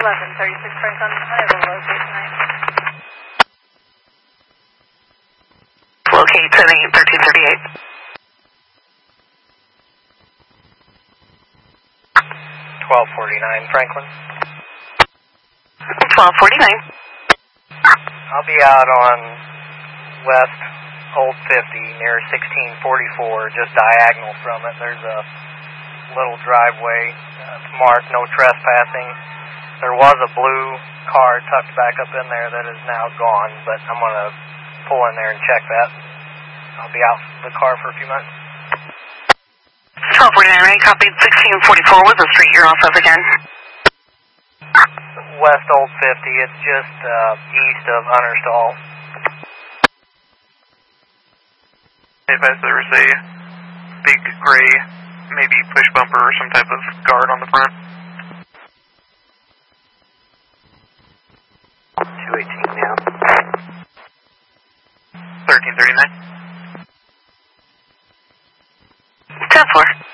1136 Franklin, unable to locate tonight. Locate 781338. 1249 Franklin. 1249. I'll be out on West Old 50 near 1644, just diagonal from it. There's a little driveway marked no trespassing. There was a blue car tucked back up in there that is now gone, but I'm going to pull in there and check that. I'll be out the car for a few minutes. 1249, right? Copied. 1644 was the street you're off of again. West Old 50, it's just east of Unnerstall. If there's a big gray, maybe push bumper or some type of guard on the front. 218 now. 1339. 10-4.